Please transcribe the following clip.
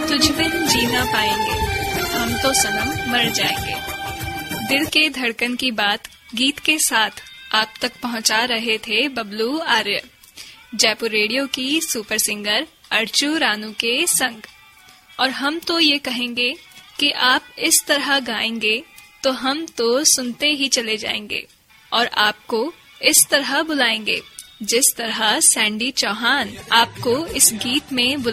तुझ बिन जी ना पाएंगे, हम तो सनम मर जाएंगे। दिल के धड़कन की बात गीत के साथ आप तक पहुंचा रहे थे बबलू आर्य, जयपुर रेडियो की सुपर सिंगर अर्चू रानू के संग। और हम तो ये कहेंगे कि आप इस तरह गाएंगे तो हम तो सुनते ही चले जाएंगे और आपको इस तरह बुलाएंगे जिस तरह सैंडी चौहान आपको इस गीत में